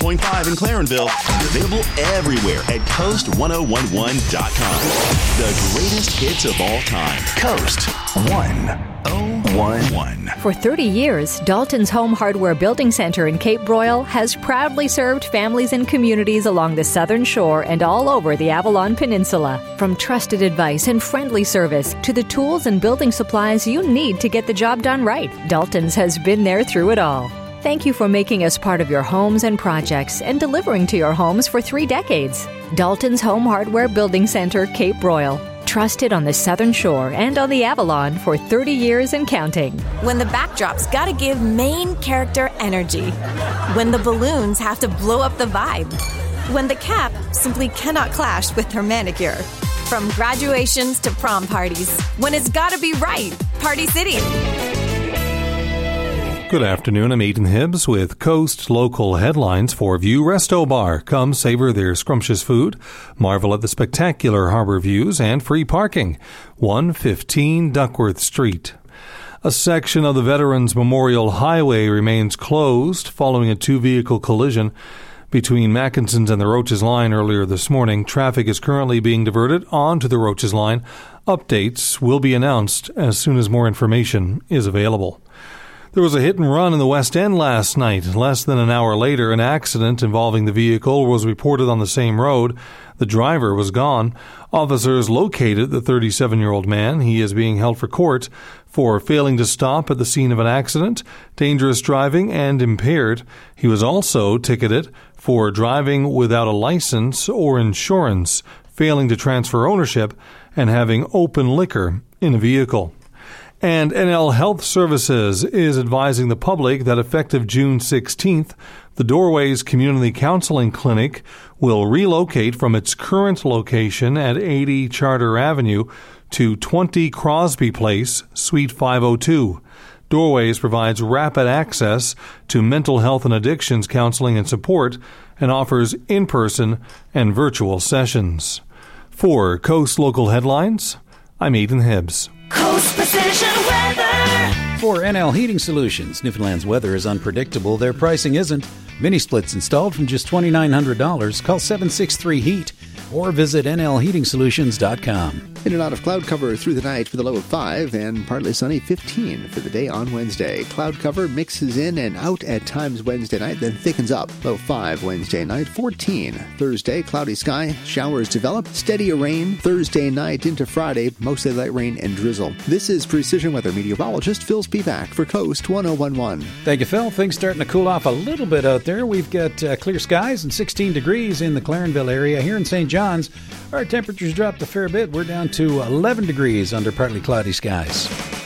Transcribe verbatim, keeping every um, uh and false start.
point five in Clarenville, and available everywhere at coast ten eleven dot com. The greatest hits of all time. Coast ten eleven. For thirty years, Dalton's Home Hardware Building Center in Cape Broyle has proudly served families and communities along the southern shore and all over the Avalon Peninsula. From trusted advice and friendly service to the tools and building supplies you need to get the job done right, Dalton's has been there through it all. Thank you for making us part of your homes and projects and delivering to your homes for three decades. Dalton's Home Hardware Building Center, Cape Broyle. Trusted on the Southern Shore and on the Avalon for thirty years and counting. When the backdrop's gotta give main character energy. When the balloons have to blow up the vibe. When the cap simply cannot clash with her manicure. From graduations to prom parties. When it's gotta be right. Party City. Good afternoon, I'm Aidan Hibbs with Coast Local Headlines for View Resto Bar. Come savor their scrumptious food, marvel at the spectacular harbor views, and free parking. one fifteen Duckworth Street. A section of the Veterans Memorial Highway remains closed following a two-vehicle collision between Mackinson's and the Roaches Line earlier this morning. Traffic is currently being diverted onto the Roaches Line. Updates will be announced as soon as more information is available. There was a hit and run in the West End last night. Less than an hour later, an accident involving the vehicle was reported on the same road. The driver was gone. Officers located the thirty-seven-year-old man. He is being held for court for failing to stop at the scene of an accident, dangerous driving, and impaired. He was also ticketed for driving without a license or insurance, failing to transfer ownership, and having open liquor in a vehicle. And N L Health Services is advising the public that effective June sixteenth, the Doorways Community Counseling Clinic will relocate from its current location at eighty Charter Avenue to twenty Crosby Place, Suite five oh two. Doorways provides rapid access to mental health and addictions counseling and support and offers in-person and virtual sessions. For Coast Local Headlines, I'm Aidan Hibbs. Coast Precision Weather. For N L Heating Solutions, Newfoundland's weather is unpredictable. Their pricing isn't. Mini splits installed from just two thousand nine hundred dollars. Call seven six three heat or visit N L heating solutions dot com. In and out of cloud cover through the night with a low of five and partly sunny fifteen for the day on Wednesday. Cloud cover mixes in and out at times Wednesday night, then thickens up. Low five Wednesday night, fourteen. Thursday, cloudy sky, showers develop, steady rain. Thursday night into Friday, mostly light rain and drizzle. This is Precision Weather meteorologist Phil Spivak for Coast ten eleven. Thank you, Phil. Things starting to cool off a little bit out there. We've got uh, clear skies and sixteen degrees in the Clarenville area. Here in Saint John's, our temperatures dropped a fair bit. We're down to eleven degrees under partly cloudy skies.